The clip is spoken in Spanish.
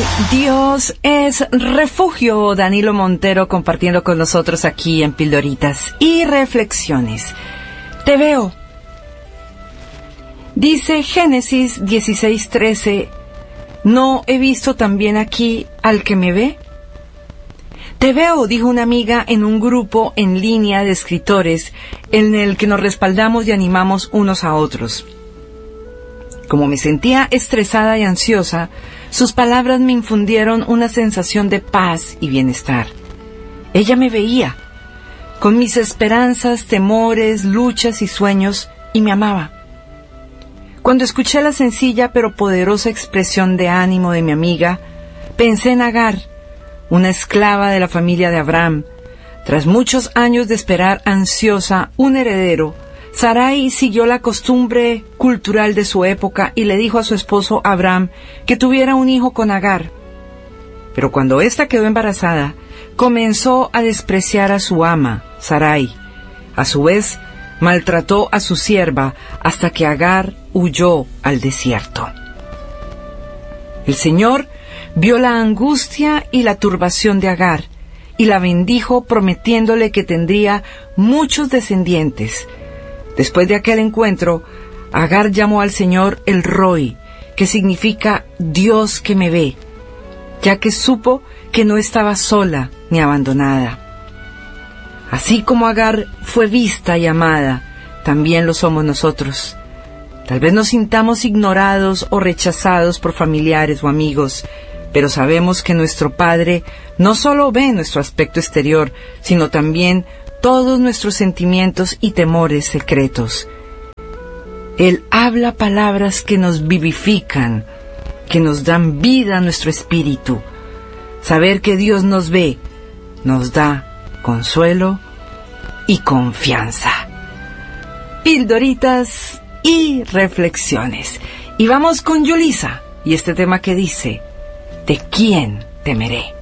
Dios es refugio. Danilo Montero compartiendo con nosotros aquí en Pildoritas y Reflexiones. Te veo. Dice Génesis 16:13, ¿no he visto también aquí al que me ve? Te veo, dijo una amiga en un grupo en línea de escritores en el que nos respaldamos y animamos unos a otros. Como me sentía estresada y ansiosa, sus palabras me infundieron una sensación de paz y bienestar. Ella me veía, con mis esperanzas, temores, luchas y sueños, y me amaba. Cuando escuché la sencilla pero poderosa expresión de ánimo de mi amiga, pensé en Agar, una esclava de la familia de Abraham. Tras muchos años de esperar ansiosa un heredero, Sarai siguió la costumbre cultural de su época y le dijo a su esposo Abraham que tuviera un hijo con Agar. Pero cuando ésta quedó embarazada, comenzó a despreciar a su ama, Sarai. A su vez, maltrató a su sierva hasta que Agar huyó al desierto. El Señor vio la angustia y la turbación de Agar y la bendijo prometiéndole que tendría muchos descendientes. Después de aquel encuentro, Agar llamó al Señor El Roi, que significa Dios que me ve, ya que supo que no estaba sola ni abandonada. Así como Agar fue vista y amada, también lo somos nosotros. Tal vez nos sintamos ignorados o rechazados por familiares o amigos, pero sabemos que nuestro Padre no solo ve nuestro aspecto exterior, sino también todos nuestros sentimientos y temores secretos. Él habla palabras que nos vivifican, que nos dan vida a nuestro espíritu. Saber que Dios nos ve, nos da consuelo y confianza. Pildoritas y reflexiones. Y vamos con Yulisa y este tema que dice, ¿de quién temeré?